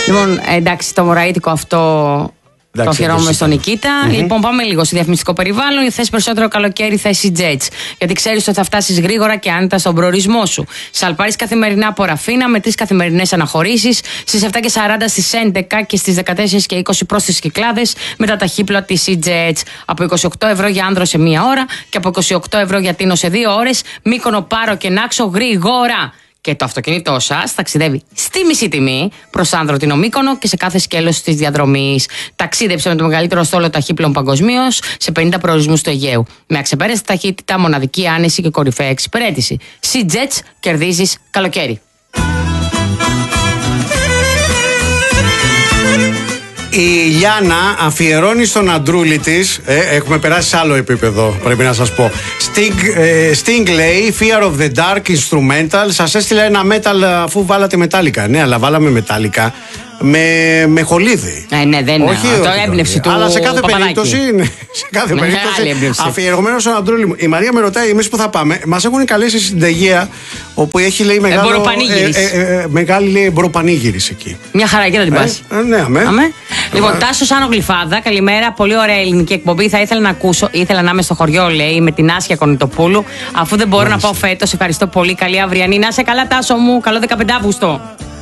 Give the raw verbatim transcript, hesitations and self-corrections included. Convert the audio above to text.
Λοιπόν, εντάξει, το μωραΐτικο αυτό. Το αφιερώνουμε στον Νικήτα. Mm-hmm. Λοιπόν, πάμε λίγο στο διαφημιστικό περιβάλλον. Θες περισσότερο καλοκαίρι, θες EasyJet. Γιατί ξέρεις ότι θα φτάσεις γρήγορα και άνετα στον προορισμό σου. Σαλπάρεις καθημερινά από Ραφίνα με τρεις καθημερινές αναχωρήσεις. Στις επτά και σαράντα, στις έντεκα και στις δεκατέσσερα και είκοσι πρόσθετες κυκλάδες με τα ταχύπλοα της EasyJet. Από είκοσι οκτώ ευρώ για άνδρο σε μία ώρα και από είκοσι οκτώ ευρώ για τίνο σε δύο ώρες. Μύκονο, Πάρο και Νάξο γρήγορα. Και το αυτοκίνητό σας ταξιδεύει στη μισή τιμή προς άνδρο την Μύκονο και σε κάθε σκέλος της διαδρομής. Ταξίδεψε με το μεγαλύτερο στόλο ταχύπλων παγκοσμίως σε πενήντα προορισμούς του Αιγαίου. Με αξεπέραστη ταχύτητα, μοναδική άνεση και κορυφαία εξυπηρέτηση. EasyJet, κερδίζεις καλοκαίρι. Η Λιάννα αφιερώνει στον αντρούλη της. Ε, έχουμε περάσει σε άλλο επίπεδο, πρέπει να σας πω. Sting, ε, Sting λέει Fear of the Dark Instrumental. Σας έστειλα ένα metal αφού βάλατε μετάλλικα. Ναι, αλλά βάλαμε μετάλλικα με, με χολίδι. Ε, ναι, δεν είναι. Το έμπνευση του. Αλλά σε κάθε Παπαδάκη. περίπτωση, σε κάθε περίπτωση αφιερωμένο στον αντρούλη μου. Η Μαρία με ρωτάει εμείς που θα πάμε. Μας έχουν καλέσει στην Τεγεία, όπου έχει λέει μεγάλο, ε, ε, ε, μεγάλη λέει εμποροπανήγυρης εκεί. Μια χαρά, και θα την πας. Ε, ε, ναι, αμέ. αμέ. Λοιπόν, Τάσος Άνω Γλυφάδα, καλημέρα. Πολύ ωραία ελληνική εκπομπή. Θα ήθελα να ακούσω. Ήθελα να είμαι στο χωριό, λέει, με την Άσια Κονιτοπούλου. Αφού δεν μπορώ Μάλιστα. να πάω φέτος, ευχαριστώ πολύ. Καλή αυριανή. Να είσαι καλά, Τάσο μου. Καλό δεκαπέντε Αυγούστου.